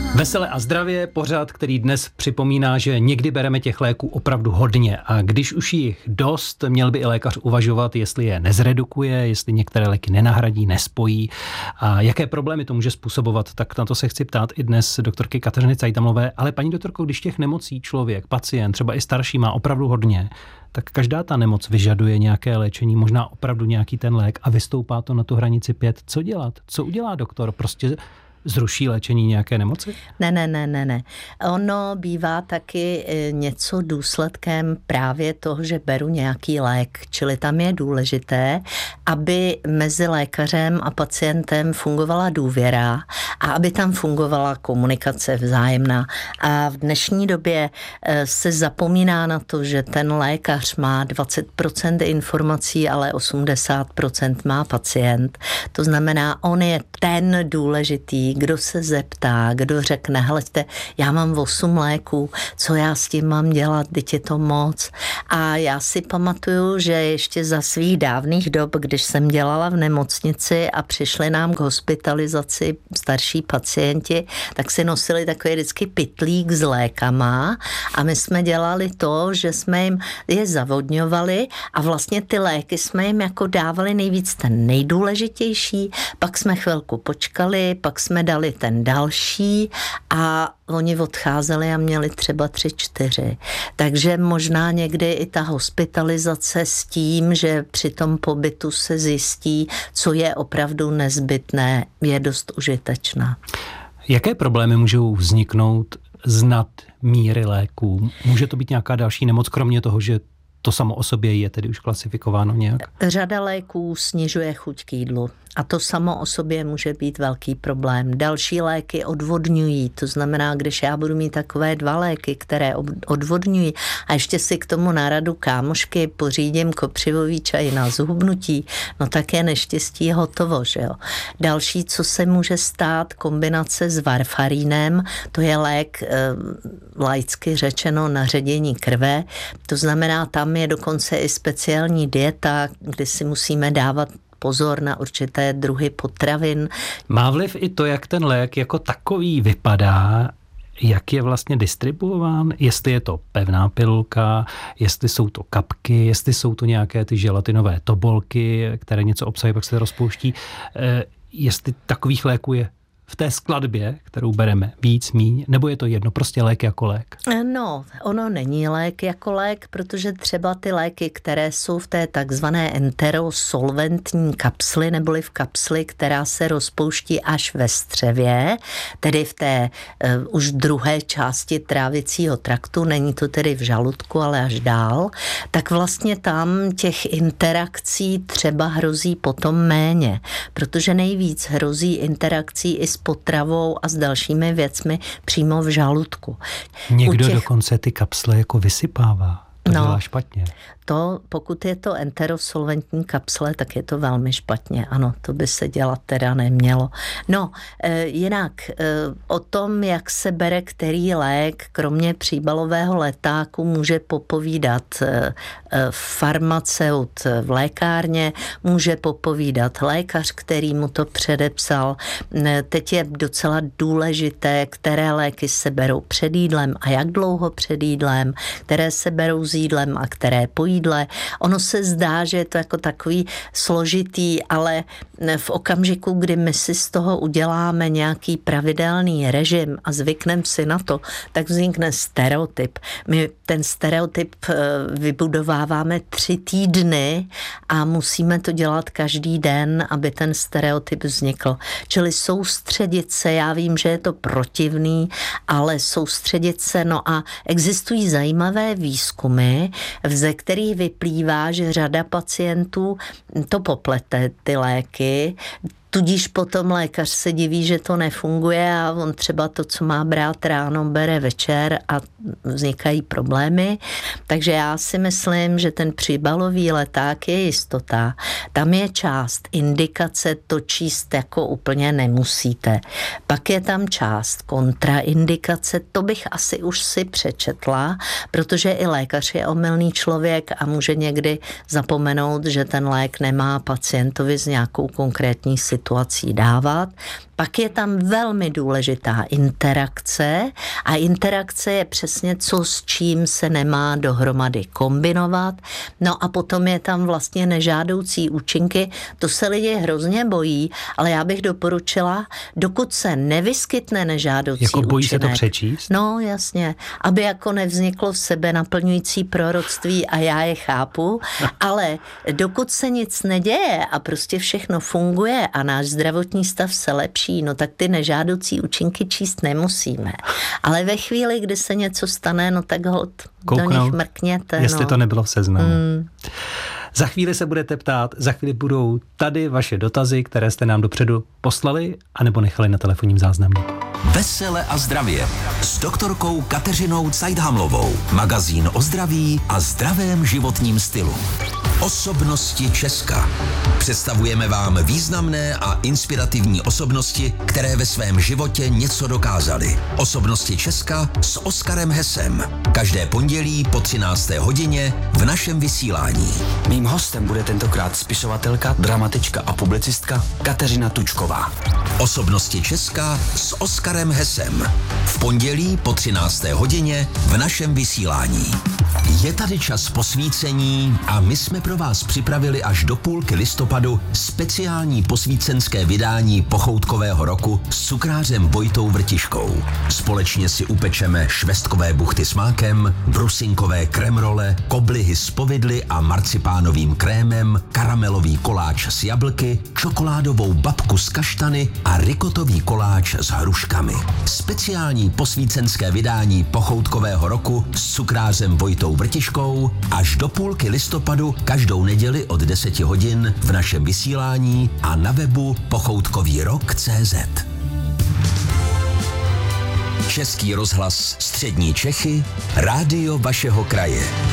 Vesele a zdravě, pořad, který dnes připomíná, že někdy bereme těch léků opravdu hodně a když už jich dost, měl by i lékař uvažovat, jestli je nezredukuje, jestli některé léky nenahradí, nespojí a jaké problémy to může způsobovat. Tak na to se chci ptát i dnes doktorky Kateřiny Cajtamlové. Ale paní doktorko, když těch nemocí člověk, pacient, třeba i starší má opravdu hodně, tak každá ta nemoc vyžaduje nějaké léčení, možná opravdu nějaký ten lék a vystoupá to na tu hranici 5. Co dělat? Co udělá doktor? Prostě zruší léčení nějaké nemoci? Ne. Ono bývá taky něco důsledkem právě toho, že beru nějaký lék. Čili tam je důležité, aby mezi lékařem a pacientem fungovala důvěra a aby tam fungovala komunikace vzájemná. A v dnešní době se zapomíná na to, že ten lékař má 20% informací, ale 80% má pacient. To znamená, on je ten důležitý, kdo se zeptá, kdo řekne, hleďte, já mám 8 léků, co já s tím mám dělat, teď je to moc. A já si pamatuju, že ještě za svých dávných dob, když jsem dělala v nemocnici a přišli nám k hospitalizaci starší pacienti, tak si nosili takový vždycky pytlík s lékama a my jsme dělali to, že jsme jim je zavodňovali a vlastně ty léky jsme jim jako dávali nejvíc ten nejdůležitější, pak jsme chvilku počkali, pak jsme dali ten další a oni odcházeli a měli třeba 3-4. Takže možná někdy i ta hospitalizace s tím, že při tom pobytu se zjistí, co je opravdu nezbytné, je dost užitečná. Jaké problémy můžou vzniknout z nadmíry léků? Může to být nějaká další nemoc, kromě toho, že to samo o sobě je tedy už klasifikováno nějak? Řada léků snižuje chuť k jídlu. A to samo o sobě může být velký problém. Další léky odvodňují, to znamená, když já budu mít takové 2 léky, které odvodňují a ještě si k tomu na radu kámošky pořídím kopřivový čaj na zhubnutí, no tak je neštěstí hotovo, že jo. Další, co se může stát, kombinace s varfarínem, to je lék laicky řečeno na ředění krve, to znamená, tam je dokonce i speciální dieta, kdy si musíme dávat pozor na určité druhy potravin. Má vliv i to, jak ten lék jako takový vypadá, jak je vlastně distribuován, jestli je to pevná pilulka, jestli jsou to kapky, jestli jsou to nějaké ty želatinové tobolky, které něco obsahují, pak se rozpouští, jestli takových léků je v té skladbě, kterou bereme, víc, míň, nebo je to jedno, prostě lék jako lék? No, ono není lék jako lék, protože třeba ty léky, které jsou v té takzvané enterosolventní kapsli, neboli v kapsli, která se rozpouští až ve střevě, tedy v té už druhé části trávicího traktu, není to tedy v žaludku, ale až dál, tak vlastně tam těch interakcí třeba hrozí potom méně, protože nejvíc hrozí interakcí i s potravou a s dalšími věcmi přímo v žaludku. Někdo dokonce ty kapsle jako vysypává. To dělá špatně. To, pokud je to enterosolventní kapsle, tak je to velmi špatně. Ano, to by se dělat teda nemělo. No, jinak o tom, jak se bere který lék, kromě příbalového letáku, může popovídat farmaceut v lékárně, může popovídat lékař, který mu to předepsal. Teď je docela důležité, které léky se berou před jídlem a jak dlouho před jídlem, které se berou s jídlem a které po jídle. Ono se zdá, že je to jako takový složitý, ale v okamžiku, kdy my si z toho uděláme nějaký pravidelný režim a zvykneme si na to, tak vznikne stereotyp. My ten stereotyp vybudováváme 3 týdny a musíme to dělat každý den, aby ten stereotyp vznikl. Čili soustředit se, já vím, že je to protivný, ale soustředit se, no a existují zajímavé výzkumy, ze kterých vyplývá, že řada pacientů to poplete, ty léky, tudíž potom lékař se diví, že to nefunguje a on třeba to, co má brát ráno, bere večer a vznikají problémy. Takže já si myslím, že ten příbalový leták je jistota. Tam je část indikace, to číst jako úplně nemusíte. Pak je tam část kontraindikace, to bych asi už si přečetla, protože i lékař je omylný člověk a může někdy zapomenout, že ten lék nemá pacientovi s nějakou konkrétní situací dávat. Pak je tam velmi důležitá interakce a interakce je přesně co s čím se nemá dohromady kombinovat. No a potom je tam vlastně nežádoucí účinky. To se lidi hrozně bojí, ale já bych doporučila, dokud se nevyskytne nežádoucí jako bojí účinek. se to přečíst? No jasně, aby jako nevzniklo v sebe naplňující proroctví a já je chápu, ale dokud se nic neděje a prostě všechno funguje a náš zdravotní stav se lepší, no tak ty nežádoucí účinky číst nemusíme. Ale ve chvíli, kdy se něco stane, no tak holt do nich mrkněte. Jestli to nebylo v seznamu. Za chvíli se budete ptát, za chvíli budou tady vaše dotazy, které jste nám dopředu poslali anebo nechali na telefonním záznamu. Vesele a zdravě s doktorkou Kateřinou Cajdhamlovou. Magazín o zdraví a zdravém životním stylu. Osobnosti Česka. Představujeme vám významné a inspirativní osobnosti, které ve svém životě něco dokázaly. Osobnosti Česka s Oskarem Hesem. Každé pondělí po 13. hodině v našem vysílání. Mým hostem bude tentokrát spisovatelka, dramatička a publicistka Kateřina Tučková. Osobnosti Česka s Oskarem Hesem. V pondělí po 13. hodině v našem vysílání. Je tady čas posvícení a my jsme pro vás připravili až do půlky listopadu speciální posvícenské vydání pochoutkového roku s cukrářem Vojtou Vrtiškou. Společně si upečeme švestkové buchty s mákem, brusinkové kremrole, koblihy s povidly a marcipánovým krémem, karamelový koláč s jablky, čokoládovou babku s kaštany a rikotový koláč s hruškami. Speciální posvícenské vydání pochoutkového roku s cukrářem Vojtou Vrtiškou až do půlky listopadu každou neděli od 10 hodin v našem vysílání a na webu pochoutkovýrok.cz. Český rozhlas Střední Čechy, rádio vašeho kraje.